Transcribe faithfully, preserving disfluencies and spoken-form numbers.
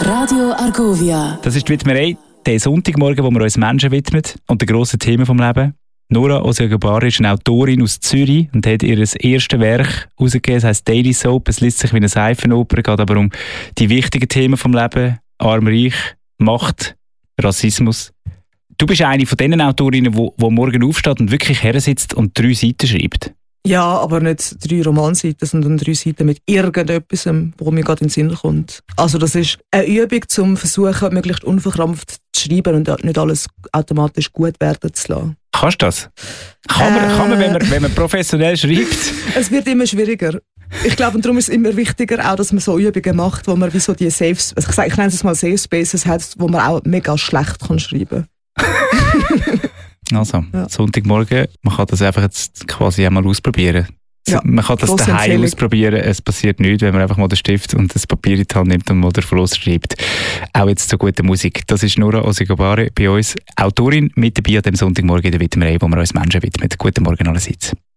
Radio Argovia. Das ist die Widmerei, der Sonntagmorgen, wo wir uns Menschen widmen und den grossen Themen vom Leben. Nora Oseguebara ist eine Autorin aus Zürich und hat ihr erstes Werk herausgegeben, es heisst Daily Soap. Es liest sich wie eine Seifenoper, geht aber um die wichtigen Themen vom Leben: Arm, Reich, Macht, Rassismus. Du bist eine von diesen Autorinnen, die, die morgen aufsteht und wirklich hersitzt und drei Seiten schreibt. Ja, aber nicht drei Romanseiten, sondern drei Seiten mit irgendetwas, wo mir gerade in den Sinn kommt. Also das ist eine Übung, um versuchen, möglichst unverkrampft zu schreiben und nicht alles automatisch gut werden zu lassen. Kannst du das? Kann man, äh, kann man, wenn man, wenn man professionell schreibt? Es wird immer schwieriger. Ich glaube, und darum ist es immer wichtiger, auch, dass man so Übungen macht, wo man wie so die Safe, also ich, sage, ich nenne es mal Safe Spaces hat, wo man auch mega schlecht kann schreiben kann. Also, ja. Sonntagmorgen, man kann das einfach jetzt quasi einmal ausprobieren. Ja, man kann das daheim ausprobieren, es passiert nichts, wenn man einfach mal den Stift und das Papier in die Hand nimmt und mal den Fluss schreibt. Auch jetzt zu guter Musik. Das ist Nora Oseguebara bei uns, Autorin, mit dabei an dem Sonntagmorgen in der Widmerei, wo wir uns Menschen widmen. Guten Morgen allerseits.